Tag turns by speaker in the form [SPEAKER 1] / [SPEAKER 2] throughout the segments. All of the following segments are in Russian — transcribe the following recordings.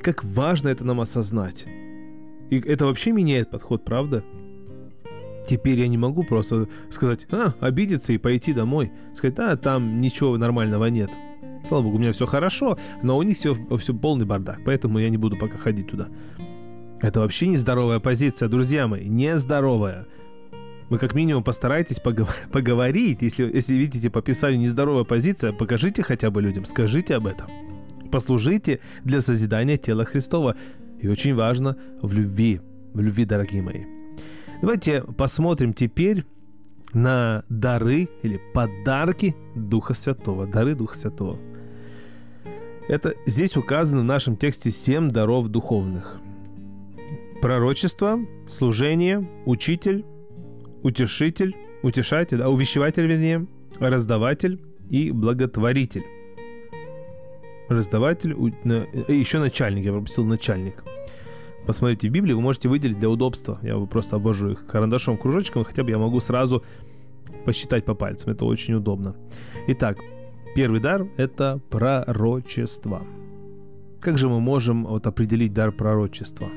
[SPEAKER 1] как важно это нам осознать. И это вообще меняет подход, правда? Теперь я не могу просто сказать, обидеться и пойти домой. Сказать, там ничего нормального нет. Слава богу, у меня все хорошо, но у них все полный бардак, поэтому я не буду пока ходить туда. Это вообще нездоровая позиция, друзья мои, нездоровая. Вы как минимум постарайтесь поговорить, если видите по Писанию нездоровая позиция, покажите хотя бы людям, скажите об этом. Послужите для созидания тела Христова. И очень важно в любви, дорогие мои. Давайте посмотрим теперь на дары или подарки Духа Святого. Дары Духа Святого. Это здесь указано в нашем тексте 7 даров духовных. Пророчество, служение, учитель, утешитель, увещеватель, раздаватель и благотворитель. Раздаватель, еще начальник, я пропустил начальник. Посмотрите в Библии, вы можете выделить для удобства. Я просто обвожу их карандашом, кружочком, хотя бы я могу сразу посчитать по пальцам. Это очень удобно. Итак, первый дар – это пророчество. Как же мы можем определить дар пророчества?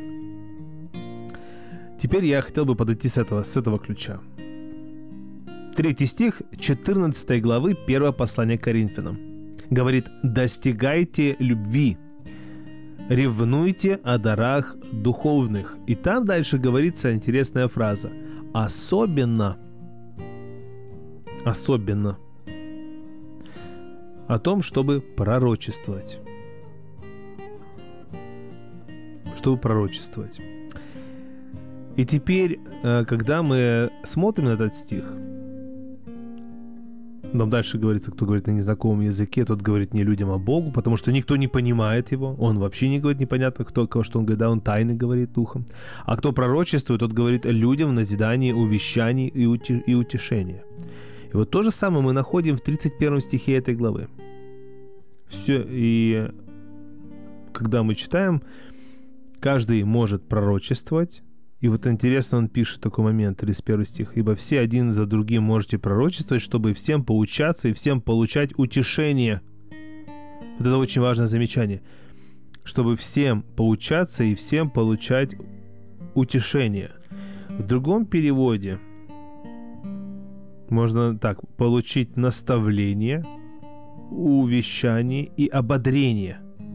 [SPEAKER 1] Теперь я хотел бы подойти с этого ключа. 3 стих 14 главы 1 послания к Коринфянам. Говорит: «Достигайте любви, ревнуйте о дарах духовных». И там дальше говорится интересная фраза. Особенно о том, чтобы пророчествовать. И теперь, когда мы смотрим на этот стих, там дальше говорится, кто говорит на незнакомом языке, тот говорит не людям, а Богу, потому что никто не понимает его. Он вообще не говорит непонятно, что он говорит, он тайны говорит духом. А кто пророчествует, тот говорит людям в назидании, увещании и утешении. И вот то же самое мы находим в 31 стихе этой главы. Все, и когда мы читаем, каждый может пророчествовать. И вот интересно, он пишет такой момент, 31 стих. «Ибо все один за другим можете пророчествовать, чтобы всем поучаться и всем получать утешение». Вот это очень важное замечание. Чтобы всем поучаться и всем получать утешение. В другом переводе можно так: получить наставление, увещание и ободрение.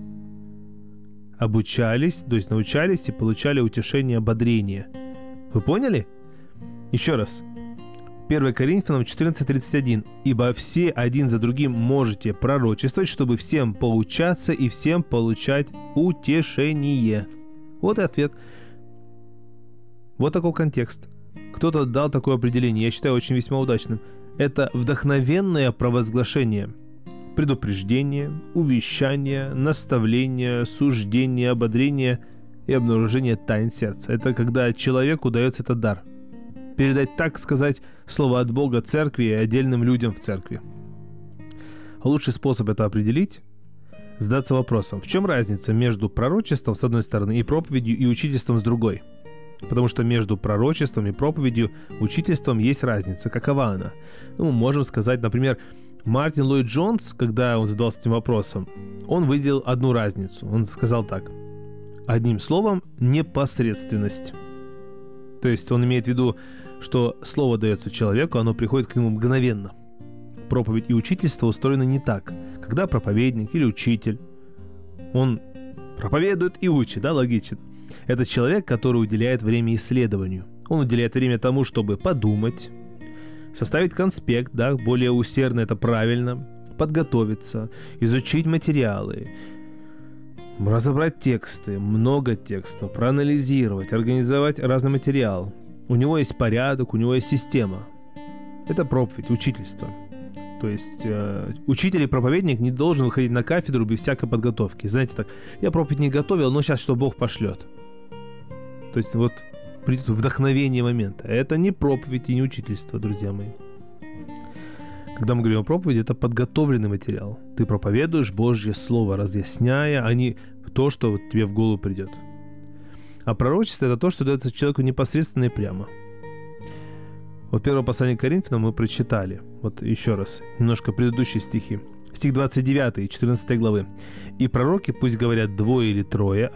[SPEAKER 1] Обучались, то есть научались и получали утешение и ободрение. Вы поняли? Еще раз. 1 Коринфянам 14:31. «Ибо все один за другим можете пророчествовать, чтобы всем поучаться и всем получать утешение». Вот и ответ. Вот такой контекст. Кто-то дал такое определение, я считаю очень весьма удачным. Это вдохновенное провозглашение, предупреждение, увещание, наставление, суждение, ободрение и обнаружение тайн сердца. Это когда человеку дается этот дар. Передать, так сказать, слово от Бога церкви и отдельным людям в церкви. Лучший способ это определить – задаться вопросом, в чем разница между пророчеством с одной стороны и проповедью и учительством с другой. Потому что между пророчеством и проповедью, учительством есть разница. Какова она? Мы можем сказать, например, Мартин Ллойд Джонс, когда он задался этим вопросом, он выделил одну разницу. Он сказал так: одним словом, непосредственность. То есть он имеет в виду, что слово дается человеку, оно приходит к нему мгновенно. Проповедь и учительство устроены не так. Когда проповедник или учитель, он проповедует и учит, да, логично. Это человек, который уделяет время исследованию. Он уделяет время тому, чтобы подумать, составить конспект, да, более усердно, это правильно, подготовиться, изучить материалы, разобрать тексты, много текстов, проанализировать, организовать разный материал. У него есть порядок, у него есть система. Это проповедь, учительство. То есть учитель и проповедник не должен выходить на кафедру без всякой подготовки. Знаете так, я проповедь не готовил, но сейчас что Бог пошлет. То есть вот придет вдохновение момента. Это не проповедь и не учительство, друзья мои. Когда мы говорим о проповеди, это подготовленный материал. Ты проповедуешь Божье Слово, разъясняя, а не то, что вот тебе в голову придет. А пророчество – это то, что дается человеку непосредственно и прямо. Вот первое послание к Коринфянам мы прочитали. Вот еще раз, немножко предыдущие стихи. Стих 29 14 главы. «И пророки пусть говорят 2 или 3,